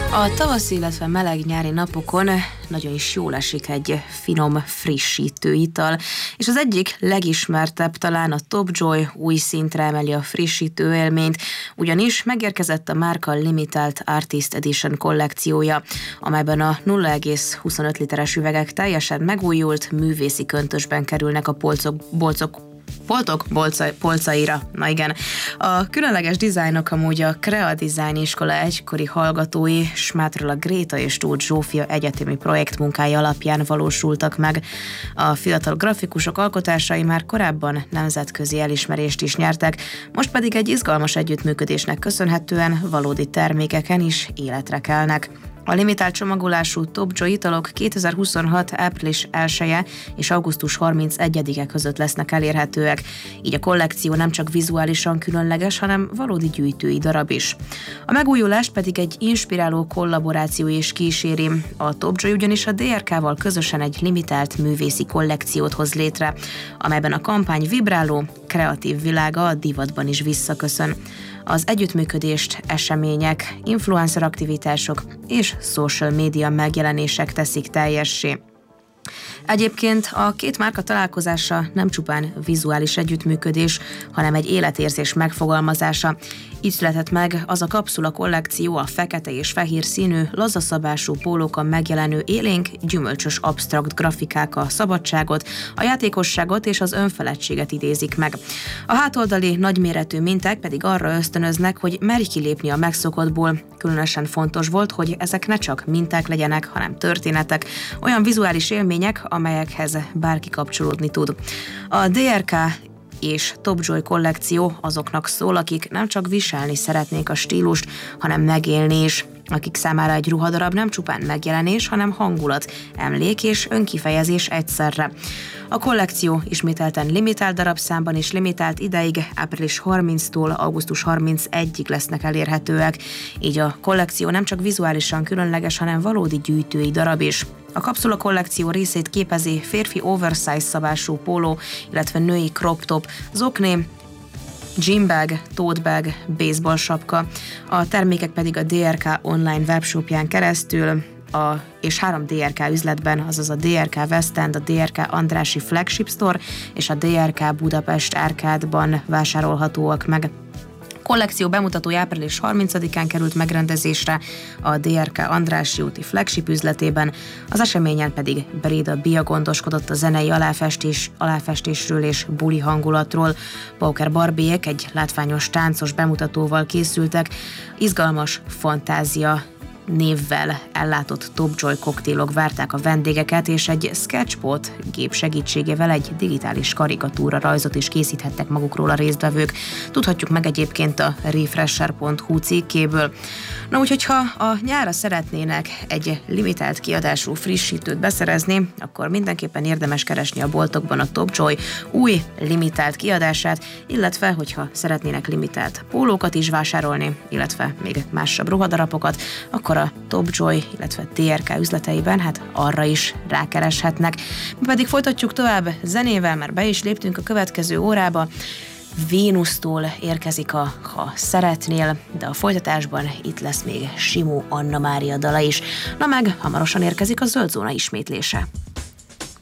A tavaszi, illetve meleg nyári napokon nagyon is jól esik egy finom, frissítő ital, és az egyik legismertebb talán a Top Joy új szintre emeli a frissítő élményt, ugyanis megérkezett a márka Limited Artist Edition kollekciója, amelyben a 0,25 literes üvegek teljesen megújult, művészi köntösben kerülnek a polcaira. Na igen. A különleges dizájnok amúgy a Krea Design iskola egykori hallgatói, Smátról a Gréta és Tóth Zsófia egyetemi projektmunkája alapján valósultak meg. A fiatal grafikusok alkotásai már korábban nemzetközi elismerést is nyertek, most pedig egy izgalmas együttműködésnek köszönhetően valódi termékeken is életre kelnek. A limitált csomagolású Top Joy italok 2026. április 1-e és augusztus 31-e között lesznek elérhetőek, így a kollekció nem csak vizuálisan különleges, hanem valódi gyűjtői darab is. A megújulást pedig egy inspiráló kollaboráció is kíséri. A Top Joy ugyanis a DRK-val közösen egy limitált művészi kollekciót hoz létre, amelyben a kampány vibráló, kreatív világa a divatban is visszaköszön. Az együttműködést események, influencer aktivitások és social media megjelenések teszik teljessé. Egyébként a két márka találkozása nem csupán vizuális együttműködés, hanem egy életérzés megfogalmazása. Így született meg az a kapszula kollekció a fekete és fehér színű, lazaszabású pólókon megjelenő élénk, gyümölcsös absztrakt grafikák a szabadságot, a játékosságot és az önfeledtséget idézik meg. A hátoldali nagyméretű minták pedig arra ösztönöznek, hogy merj kilépni a megszokottból. Különösen fontos volt, hogy ezek ne csak minták legyenek, hanem történetek, olyan vizuális élmények, amelyekhez bárki kapcsolódni tud. A DRK és Top Joy kollekció azoknak szól, akik nem csak viselni szeretnék a stílust, hanem megélni is, akik számára egy ruhadarab nem csupán megjelenés, hanem hangulat, emlék és önkifejezés egyszerre. A kollekció ismételten limitált darabszámban és limitált ideig, április 30-tól augusztus 31-ig lesznek elérhetőek, így a kollekció nem csak vizuálisan különleges, hanem valódi gyűjtői darab is. A kapszula kollekció részét képezi férfi oversize szabású póló, illetve női crop top, zokné, gymbag, tote bag, baseball sapka. A termékek pedig a DRK online webshopján keresztül és 3 DRK üzletben, azaz a DRK West End, a DRK Andrássy Flagship Store és a DRK Budapest Árkádban vásárolhatóak meg. A kollekció bemutatója április 30-án került megrendezésre a DRK Andrássy úti flagship üzletében, az eseményen pedig Breda Bia gondoskodott a zenei aláfestésről és buli hangulatról. Pauker Barbiék egy látványos táncos bemutatóval készültek, izgalmas fantázia névvel ellátott Top Joy koktélok várták a vendégeket, és egy sketchpot gép segítségével egy digitális karikatúra rajzot is készíthettek magukról a résztvevők. Tudhatjuk meg egyébként a refresher.hu cikkéből. Na úgyhogy ha a nyárra szeretnének egy limitált kiadású frissítőt beszerezni, akkor mindenképpen érdemes keresni a boltokban a Top Joy új limitált kiadását, illetve hogyha szeretnének limitált pólókat is vásárolni, illetve még másabb ruhadarabokat, akkor a Top Joy, illetve DRK üzleteiben, hát arra is rákereshetnek. Mi pedig folytatjuk tovább zenével, mert be is léptünk a következő órába. Vénusztól érkezik a Ha szeretnél, de a folytatásban itt lesz még Simó Anna Mária dala is. Na meg hamarosan érkezik a Zöld Zóna ismétlése.